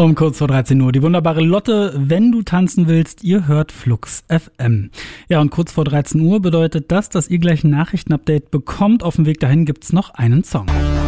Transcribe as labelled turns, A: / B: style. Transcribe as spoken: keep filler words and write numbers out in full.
A: Um kurz vor dreizehn Uhr. Die wunderbare Lotte, wenn du tanzen willst, ihr hört Flux F M. Ja, und kurz vor dreizehn Uhr bedeutet das, dass ihr gleich ein Nachrichtenupdate bekommt. Auf dem Weg dahin gibt's noch einen Song.